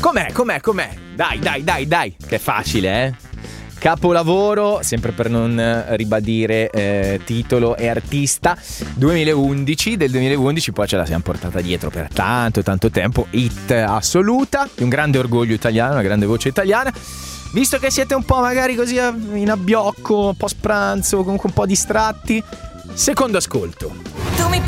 Com'è? Dai, che è facile, eh? Capolavoro, sempre per non ribadire titolo e artista, del 2011, poi ce la siamo portata dietro per tanto tempo, hit assoluta, di un grande orgoglio italiano, una grande voce italiana. Visto che siete un po' magari così in abbiocco, post pranzo, comunque un po' distratti, secondo ascolto. Tu mi